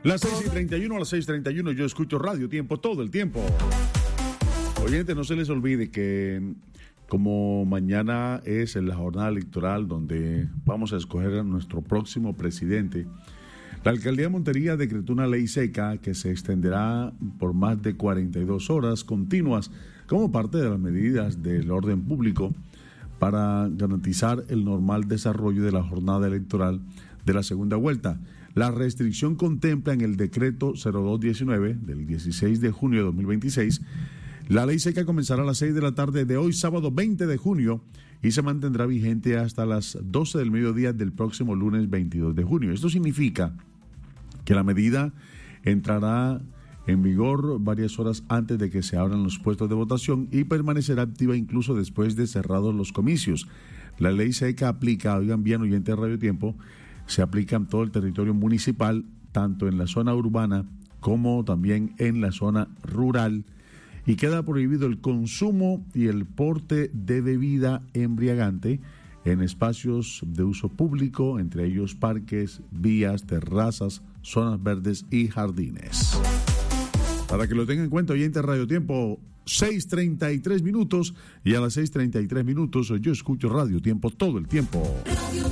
Las 6:31 a las 6:31 yo escucho Radio Tiempo todo el tiempo. Oyente, no se les olvide que como mañana es la jornada electoral donde vamos a escoger a nuestro próximo presidente, la Alcaldía de Montería decretó una ley seca que se extenderá por más de 42 horas continuas como parte de las medidas del orden público para garantizar el normal desarrollo de la jornada electoral de la segunda vuelta. La restricción contempla en el decreto 0219 del 16 de junio de 2026. La ley seca comenzará a las 6 de la tarde de hoy, sábado 20 de junio, y se mantendrá vigente hasta las 12 del mediodía del próximo lunes 22 de junio. Esto significa que la medida entrará en vigor varias horas antes de que se abran los puestos de votación y permanecerá activa incluso después de cerrados los comicios. La ley seca aplica, oigan bien, oyentes de Radio Tiempo, se aplica en todo el territorio municipal, tanto en la zona urbana como también en la zona rural, y queda prohibido el consumo y el porte de bebida embriagante en espacios de uso público, entre ellos parques, vías, terrazas, zonas verdes y jardines. Para que lo tengan en cuenta, oyente de Radio Tiempo, 6:33 minutos, y a las 6:33 minutos yo escucho Radio Tiempo todo el tiempo.